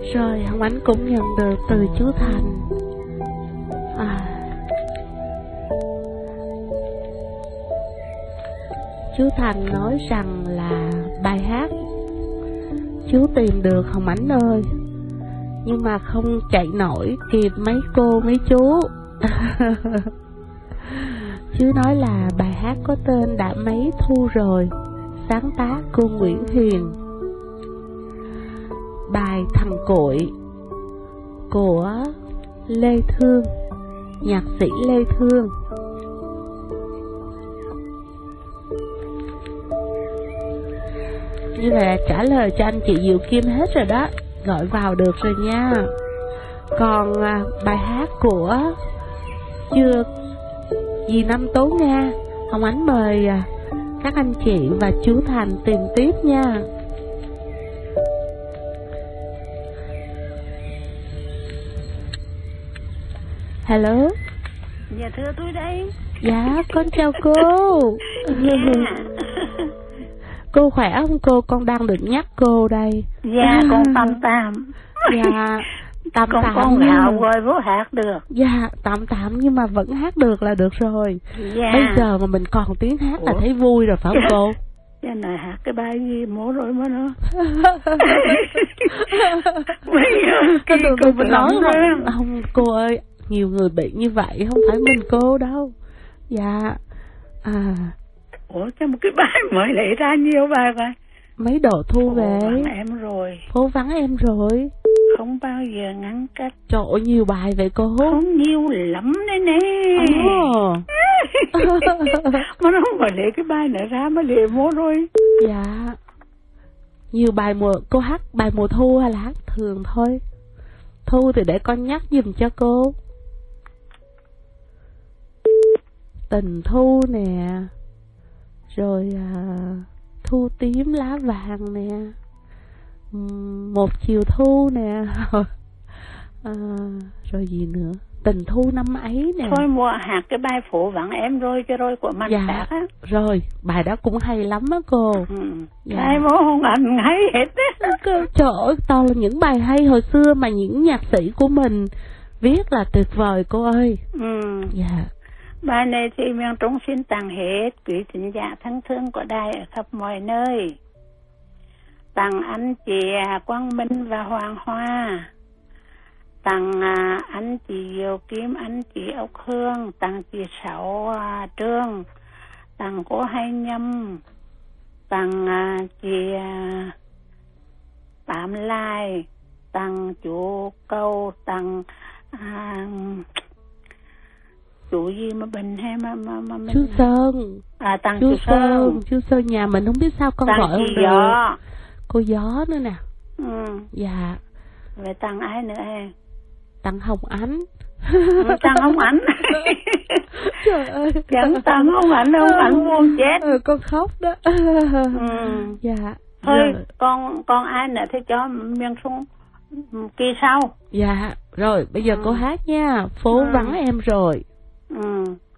Rồi Hồng Ánh cũng nhận được từ chú Thành. Chú Thành nói rằng là bài hát chú tìm được Hồng Ánh ơi, nhưng mà không chạy nổi kịp mấy cô mấy chú. Chú nói là bài hát có tên đã mấy thu rồi, sáng tác cô Nguyễn Huyền. Bài Thằng Cội của Lê Thương, nhạc sĩ Lê Thương. Như vậy là trả lời cho anh chị Diệu Kim hết rồi đó, gọi vào được rồi nha. Còn bài hát của chưa dì Năm Tố Nga, Hồng Ánh mời các anh chị và chú Thành tìm tiếp nha. Hello. Dạ thưa tôi đây. Dạ con chào cô. Cô khỏe không cô? Con đang định nhắc cô đây. Dạ con tạm. Dạ tạm. Con gạo rồi vô hát được. Dạ tạm nhưng mà vẫn hát được là được rồi. Dạ. Bây giờ mà mình còn tiếng hát là thấy vui rồi phải không cô? Dạ này hát cái bài gì múa rồi mà nó. Tôi nói không cô ơi, nhiều người bị như vậy, không phải mình cô đâu. Dạ. Ủa sao một cái bài mới lấy ra nhiều bài vậy? Mấy độ thu về. Phố vắng em rồi. Phố vắng em rồi. Không bao giờ ngăn cách. Trời ơi, nhiều bài vậy cô. Không nhiều lắm đấy nè. Mà nó không phải lấy cái bài này ra mà để múa rồi. Dạ. Nhiều bài mùa, cô hát bài mùa thu hay là hát thường thôi? Thu thì để con nhắc giùm cho cô. Tình thu nè, rồi thu tím lá vàng nè, một chiều thu nè, rồi gì nữa, tình thu năm ấy nè. Thôi mua hát cái bài Phố Vắng Em rồi cho rồi của Mạnh Phát á. Rồi bài đó cũng hay lắm á cô. Cái bố không anh hay hết á. Trời ơi, toàn là những bài hay hồi xưa mà những nhạc sĩ của mình viết là tuyệt vời cô ơi. Dạ. Bài này thì miền Trung xin tặng hết quý thính giả thân thương của đài ở khắp mọi nơi. Tặng anh chị Quang Minh và Hoàng Hoa, tặng anh chị Diệu Kim, anh chị Ốc Hương, tặng chị Sáu Trương, tặng cô Hay Nhâm, tặng chị Tám Lai, tặng chú Câu, tặng chú gì mà bình hay mà mình... Chú Sơn. Tặng chú Sơn. Chú Sơn nhà mình không biết sao con tặng gọi chị Gió. Cô Gió nữa nè. Dạ. Vậy tặng ai nữa em? Tặng Hồng Ánh. Tặng Hồng Ánh. Trời ơi. Chẳng tặng Hồng Ánh đâu, Hồng Ánh buồn chết. Con khóc đó. Dạ. Thôi con ai nữa thì cho miền Trung kỳ sau. Dạ. Rồi bây giờ cô hát nha. Phố vắng em rồi.